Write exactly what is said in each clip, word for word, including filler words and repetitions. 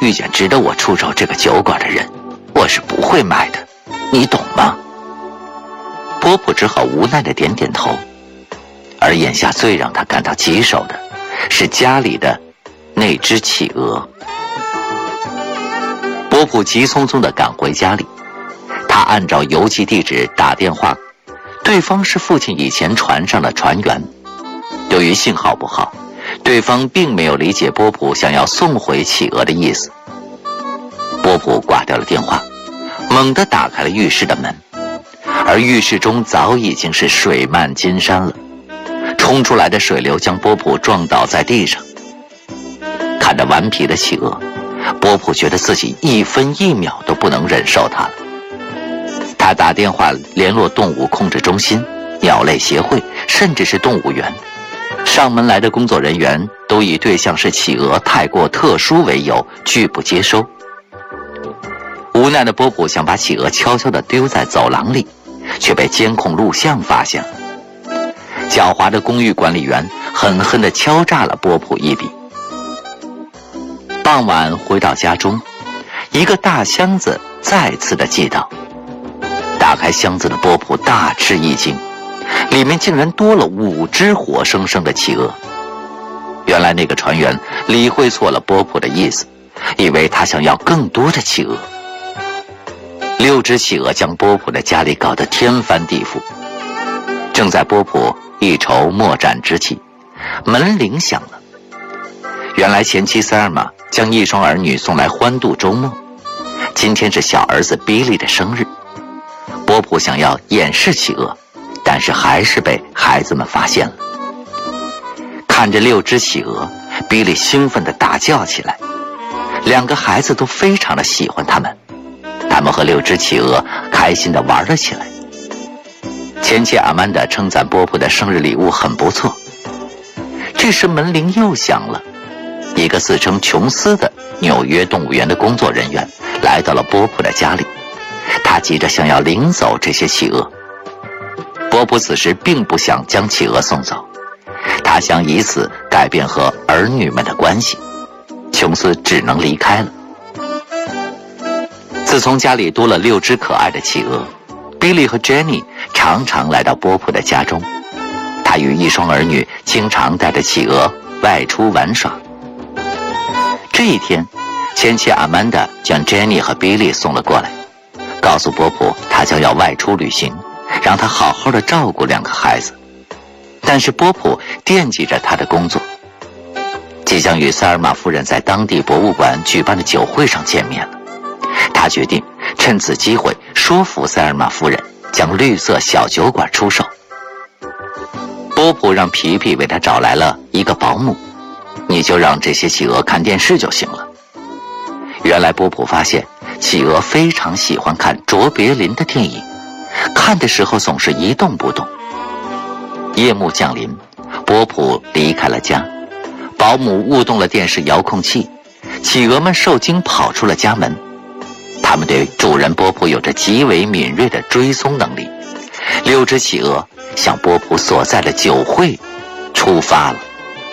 遇见值得我出手这个酒馆的人，我是不会卖的，你懂吗？波普只好无奈地点点头。而眼下最让他感到棘手的是家里的那只企鹅。波普急匆匆地赶回家里，他按照邮寄地址打电话，对方是父亲以前船上的船员。由于信号不好，对方并没有理解波普想要送回企鹅的意思。波普挂掉了电话，猛地打开了浴室的门，而浴室中早已经是水漫金山了，冲出来的水流将波普撞倒在地上。看着顽皮的企鹅，波普觉得自己一分一秒都不能忍受它了。他打电话联络动物控制中心、鸟类协会，甚至是动物园。上门来的工作人员都以对象是企鹅太过特殊为由拒不接收。无奈的波普想把企鹅悄悄地丢在走廊里，却被监控录像发现了。狡猾的公寓管理员狠狠地敲诈了波普一笔。傍晚回到家中，一个大箱子再次的寄到。打开箱子的波普大吃一惊，里面竟然多了五只活生生的企鹅。原来那个船员理会错了波普的意思，以为他想要更多的企鹅。六只企鹅将波普的家里搞得天翻地覆。正在波普一筹莫展之际，门铃响了。原来前妻塞尔玛将一双儿女送来欢度周末，今天是小儿子比利的生日。波普想要掩饰企鹅，但是还是被孩子们发现了。看着六只企鹅，比利兴奋地大叫起来。两个孩子都非常的喜欢他们，他们和六只企鹅开心地玩了起来。前妻阿曼达称赞波普的生日礼物很不错。这时门铃又响了，一个自称琼斯的纽约动物园的工作人员来到了波普的家里，他急着想要领走这些企鹅。波普此时并不想将企鹅送走，他想以此改变和儿女们的关系。琼斯只能离开了。自从家里多了六只可爱的企鹅，比利和 Jenny 常常来到波普的家中。他与一双儿女经常带着企鹅外出玩耍。这一天，前妻阿曼达将 Jenny 和 Billy 送了过来，告诉波普他将要外出旅行，让他好好的照顾两个孩子。但是波普惦记着他的工作，即将与塞尔玛夫人在当地博物馆举办的酒会上见面了。他决定趁此机会说服塞尔玛夫人将绿色小酒馆出售。波普让皮皮为他找来了一个保姆，你就让这些企鹅看电视就行了。原来波普发现企鹅非常喜欢看卓别林的电影，看的时候总是一动不动。夜幕降临，波普离开了家，保姆误动了电视遥控器，企鹅们受惊跑出了家门。他们对主人波普有着极为敏锐的追踪能力。六只企鹅向波普所在的酒会出发了。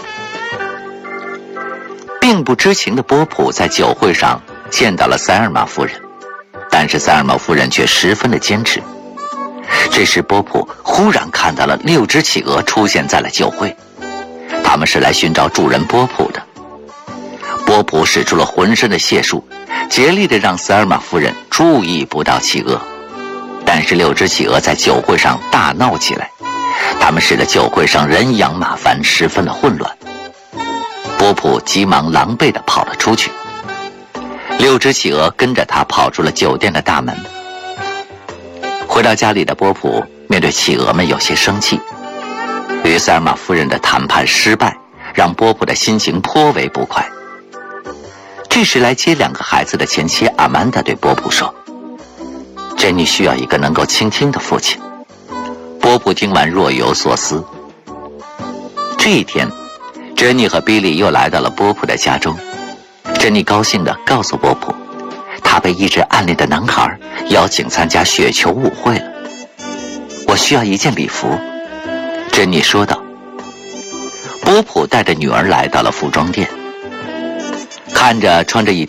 并不知情的波普在酒会上见到了塞尔玛夫人，但是塞尔玛夫人却十分的坚持。这时波普忽然看到了六只企鹅出现在了酒会，他们是来寻找主人波普的。波普使出了浑身的解数，竭力地让塞尔玛夫人注意不到企鹅。但是六只企鹅在酒会上大闹起来，他们使得酒会上人仰马翻，十分的混乱。波普急忙狼狈地跑了出去，六只企鹅跟着他跑出了酒店的大门。回到家里的波普面对企鹅们有些生气，与塞尔玛夫人的谈判失败让波普的心情颇为不快。这时来接两个孩子的前妻阿曼达对波普说，珍妮需要一个能够倾听的父亲。波普听完若有所思。这一天，珍妮和比利又来到了波普的家中。珍妮高兴地告诉波普，她被一直暗恋的男孩邀请参加雪球舞会了。我需要一件礼服，珍妮说道。波普带着女儿来到了服装店，看着穿着一